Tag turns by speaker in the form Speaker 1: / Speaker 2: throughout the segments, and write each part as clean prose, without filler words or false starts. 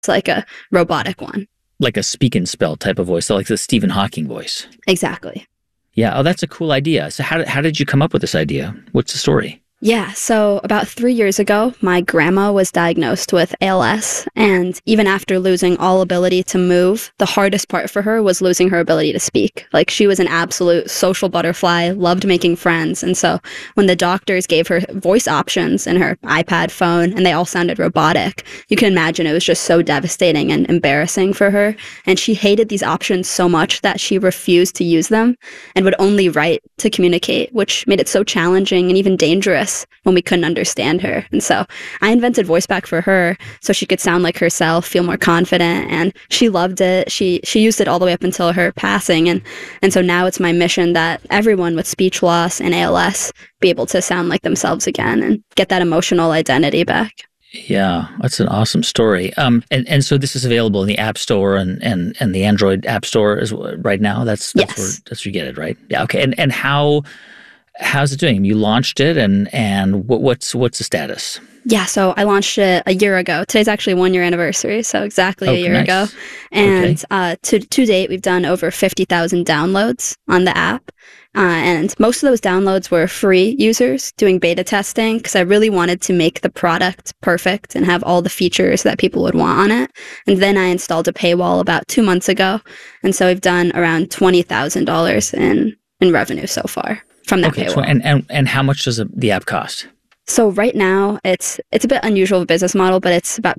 Speaker 1: It's like a robotic one.
Speaker 2: Like a speak and spell type of voice, so like the Stephen Hawking voice.
Speaker 1: Exactly.
Speaker 2: Yeah. Oh, that's a cool idea. So how did you come up with this idea? What's the story?
Speaker 1: Yeah, so about 3 years ago, my grandma was diagnosed with ALS, and even after losing all ability to move, the hardest part for her was losing her ability to speak. Like, she was an absolute social butterfly, loved making friends, and so when the doctors gave her voice options in her iPad phone, and they all sounded robotic, you can imagine it was just so devastating and embarrassing for her, and she hated these options so much that she refused to use them and would only write to communicate, which made it so challenging and even dangerous when we couldn't understand her. And so I invented VoiceBack for her so she could sound like herself, feel more confident, and she loved it. She used it all the way up until her passing. And so now it's my mission that everyone with speech loss and ALS be able to sound like themselves again and get that emotional identity back.
Speaker 2: Yeah, that's an awesome story. And so this is available in the App Store and the Android App Store right now. That's
Speaker 1: Yes.
Speaker 2: where you get it, right? Yeah. Okay. And how's it doing? You launched it, and what's the status?
Speaker 1: Yeah, so I launched it a year ago. Today's actually 1 year anniversary, so exactly a year ago. And to date, we've done over 50,000 downloads on the app. And most of those downloads were free users doing beta testing because I really wanted to make the product perfect and have all the features that people would want on it. And then I installed a paywall about 2 months ago. And so we've done around $20,000 in revenue so far from that paywall.
Speaker 2: And how much does the app cost?
Speaker 1: So right now, it's a bit unusual of a business model, but it's about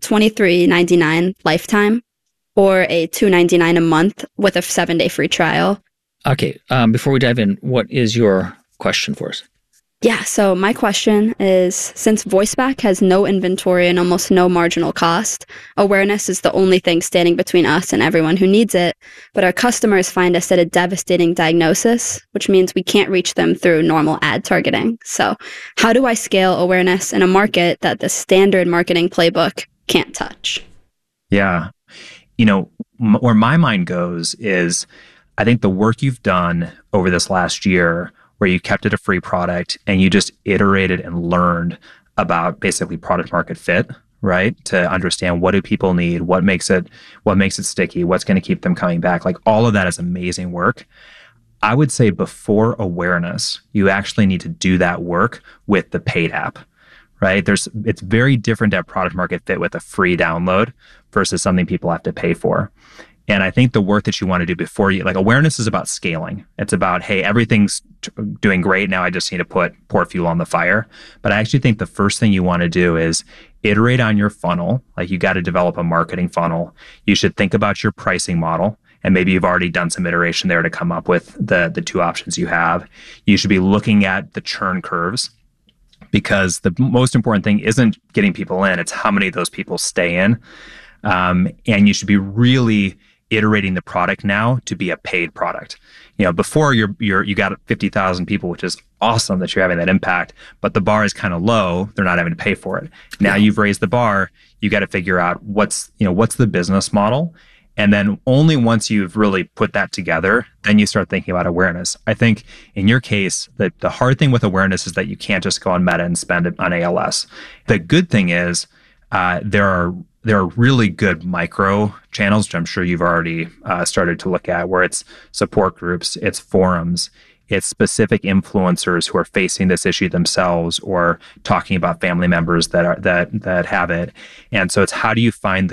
Speaker 1: $23.99 lifetime or a $2.99 a month with a 7-day free trial.
Speaker 2: Okay. Before we dive in, what is your question for us?
Speaker 1: Yeah, so my question is, since VoiceBack has no inventory and almost no marginal cost, awareness is the only thing standing between us and everyone who needs it, but our customers find us at a devastating diagnosis, which means we can't reach them through normal ad targeting. So how do I scale awareness in a market that the standard marketing playbook can't touch?
Speaker 3: Yeah. Where my mind goes is, I think the work you've done over this last year where you kept it a free product and you just iterated and learned about basically product market fit, right? To understand what do people need, what makes it sticky, what's going to keep them coming back. Like, all of that is amazing work. I would say before awareness, you actually need to do that work with the paid app, right? It's very different to have product market fit with a free download versus something people have to pay for. And I think the work that you want to do before awareness is about scaling. It's about, hey, everything's doing great. Now I just need to pour fuel on the fire. But I actually think the first thing you want to do is iterate on your funnel. Like, you got to develop a marketing funnel. You should think about your pricing model. And maybe you've already done some iteration there to come up with the two options you have. You should be looking at the churn curves, because the most important thing isn't getting people in. It's how many of those people stay in. And you should be really iterating the product now to be a paid product. Before you got 50,000 people, which is awesome that you're having that impact, but the bar is kind of low. They're not having to pay for it. Now you've raised the bar. You got to figure out what's the business model. And then only once you've really put that together, then you start thinking about awareness. I think in your case, the hard thing with awareness is that you can't just go on Meta and spend it on ALS. The good thing is there are really good micro channels, which I'm sure you've already started to look at, where it's support groups, it's forums, it's specific influencers who are facing this issue themselves or talking about family members that have it. And so it's, how do you find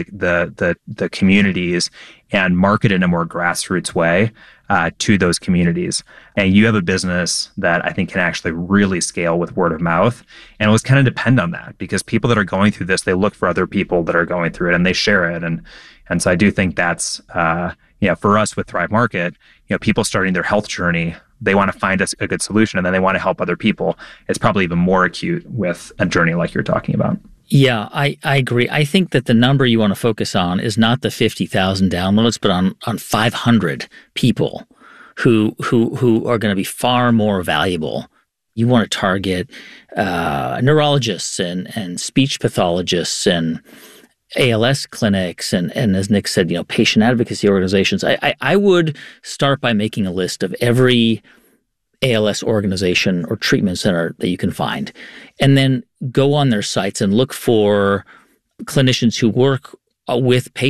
Speaker 3: the communities and market in a more grassroots way to those communities? And you have a business that I think can actually really scale with word of mouth. And it was kind of depend on that, because people that are going through this, they look for other people that are going through it and they share it. And so I do think that's, for us with Thrive Market, people starting their health journey, they want to find a good solution and then they want to help other people. It's probably even more acute with a journey like you're talking about.
Speaker 2: Yeah, I agree. I think that the number you want to focus on is not the 50,000 downloads, but on 500 people who are going to be far more valuable. You want to target neurologists and speech pathologists and ALS clinics and as Nick said, patient advocacy organizations. I would start by making a list of every ALS organization or treatment center that you can find, and then go on their sites and look for clinicians who work with